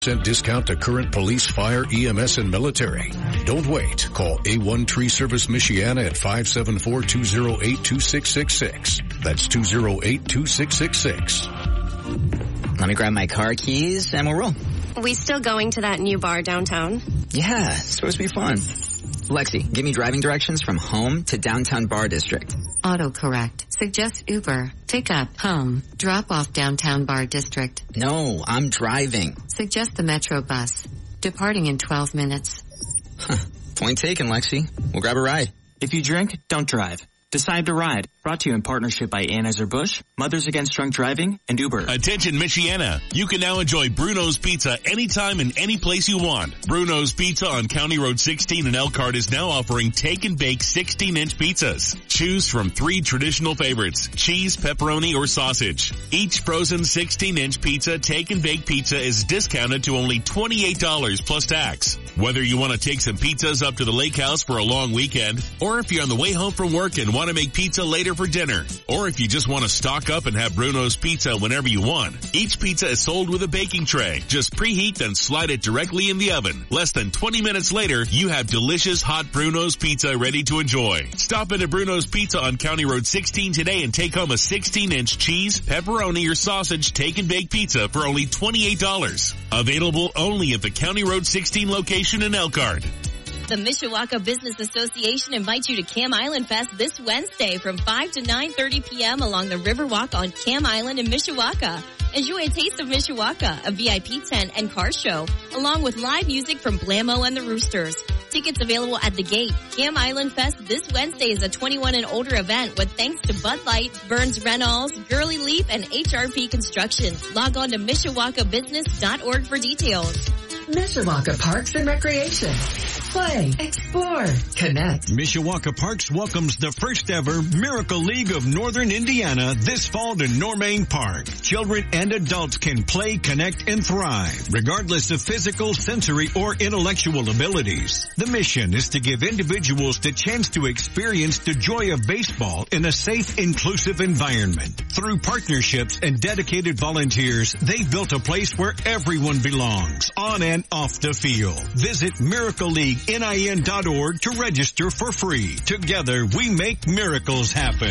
10% discount to current police, fire, EMS, and military. Don't wait. Call A1 Tree Service Michiana at 574-208-2666. That's 208-2666. Let me grab my car keys and we'll roll. We still going to that new bar downtown? Yeah, it's supposed to be fun. Lexi, give me driving directions from home to downtown bar district. Autocorrect. Suggest Uber. Pick up. Home. Drop off downtown bar district. No, I'm driving. Suggest the Metro bus. Departing in 12 minutes. Point taken, Lexi. We'll grab a ride. If you drink, don't drive. Decide to ride. Brought to you in partnership by Anheuser-Busch, Mothers Against Drunk Driving, and Uber. Attention Michiana. You can now enjoy Bruno's Pizza anytime and any place you want. Bruno's Pizza on County Road 16 in Elkhart is now offering take and bake 16-inch pizzas. Choose from 3 traditional favorites, cheese, pepperoni, or sausage. Each frozen 16-inch pizza, take and bake pizza is discounted to only $28 plus tax. Whether you want to take some pizzas up to the lake house for a long weekend, or if you're on the way home from work and want to make pizza later for dinner, or if you just want to stock up and have Bruno's Pizza whenever you want. Each pizza is sold with a baking tray. Just preheat and slide it directly in the oven. Less than 20 minutes later, you have delicious hot Bruno's Pizza ready to enjoy. Stop into Bruno's Pizza on County Road 16 today and take home a 16-inch cheese, pepperoni, or sausage take and bake pizza for only $28. Available only at the County Road 16 location in Elkhart. The Mishawaka Business Association invites you to Cam Island Fest this Wednesday from 5 to 9:30 p.m. along the Riverwalk on Cam Island in Mishawaka. Enjoy a taste of Mishawaka, a VIP tent and car show, along with live music from Blammo and the Roosters. Tickets available at the gate. Cam Island Fest this Wednesday is a 21 and older event with thanks to Bud Light, Burns Reynolds, Gurley Leaf, and HRP Construction. Log on to MishawakaBusiness.org for details. Mishawaka Parks and Recreation. Play, explore, connect. Mishawaka Parks welcomes the first ever Miracle League of Northern Indiana this fall to Normain Park. Children and adults can play, connect, and thrive, regardless of physical, sensory, or intellectual abilities. The mission is to give individuals the chance to experience the joy of baseball in a safe, inclusive environment. Through partnerships and dedicated volunteers, they've built a place where everyone belongs, on and off the field. Visit MiracleLeagueNIN.org to register for free. Together, we make miracles happen.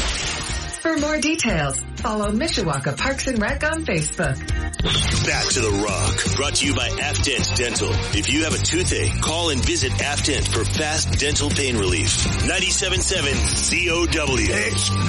For more details, follow Mishawaka Parks and Rec on Facebook. Back to the Rock, brought to you by Afdent Dental. If you have a toothache, call and visit Afdent for fast dental pain relief. 97.7 COW.